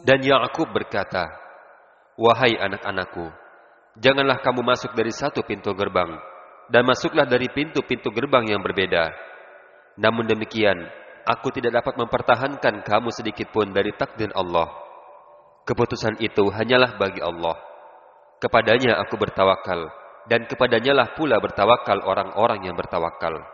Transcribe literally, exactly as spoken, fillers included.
Dan Ya'qub berkata, "Wahai anak-anakku, janganlah kamu masuk dari satu pintu gerbang, dan masuklah dari pintu-pintu gerbang yang berbeda. Namun demikian, aku tidak dapat mempertahankan kamu sedikit pun dari takdir Allah. Keputusan itu hanyalah bagi Allah. Kepadanya aku bertawakal, dan kepadanya lah pula bertawakal orang-orang yang bertawakal."